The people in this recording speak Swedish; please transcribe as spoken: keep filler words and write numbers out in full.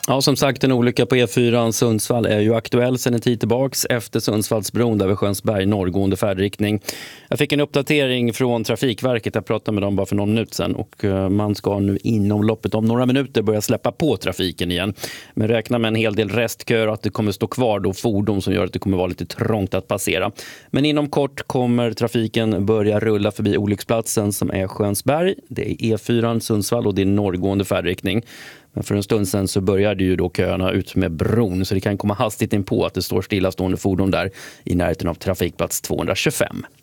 Ja, som sagt, en olycka på E fyra Sundsvall är ju aktuell sedan en tid tillbaks efter Sundsvallsbron där vid Skönsberg norrgående färdriktning. Jag fick en uppdatering från Trafikverket, jag pratade med dem bara för någon minut sedan, och man ska nu inom loppet om några minuter börja släppa på trafiken igen. Men räkna med en hel del restköer och att det kommer stå kvar då fordon som gör att det kommer vara lite trångt att passera. Men inom kort kommer trafiken börja rulla förbi olycksplatsen som är Skönsberg. Det är E fyra Sundsvall och det är norrgående färdriktning. Men för en stund sedan så började ju då köerna ut med bron, så det kan komma hastigt in på att det står stillastående fordon där i närheten av trafikplats tvåhundratjugofem.